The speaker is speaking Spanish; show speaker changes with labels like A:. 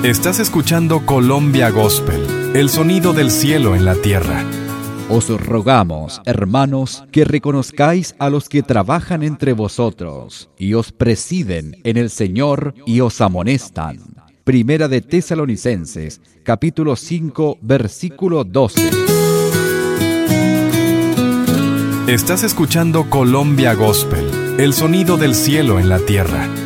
A: Estás escuchando Colombia Gospel, el sonido del cielo en la tierra.
B: Os rogamos, hermanos, que reconozcáis a los que trabajan entre vosotros y os presiden en el Señor y os amonestan. Primera de Tesalonicenses, capítulo 5, versículo 12.
A: Estás escuchando Colombia Gospel, el sonido del cielo en la tierra.